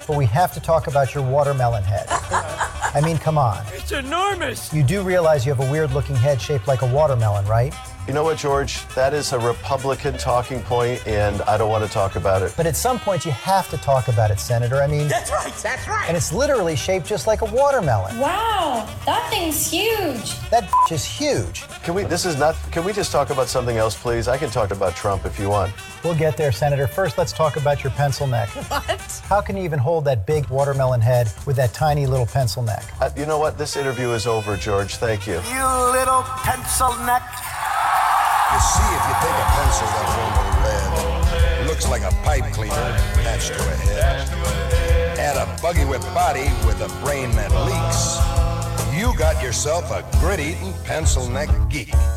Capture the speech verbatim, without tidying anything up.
but we have to talk about your watermelon head. I mean, come on. It's enormous! You do realize you have a weird-looking head shaped like a watermelon, right? You know what, George? That is a Republican talking point, and I don't want to talk about it. But at some point, you have to talk about it, Senator. I mean... That's right, that's right! And it's literally shaped just like a watermelon. Wow, that thing's huge. That is huge. Can we, this is not, can we just talk about something else, please? I can talk about Trump if you want. We'll get there, Senator. First, let's talk about your pencil neck. What? How can you even hold that big watermelon head with that tiny little pencil neck? Uh, you know what? This interview is over, George. Thank you. You little pencil neck. You see, if you take a pencil that's rolled with lead, it looks like a pipe cleaner attached to a head. Add a buggy whip body with a brain that leaks. You got yourself a grit-eating pencil neck geek.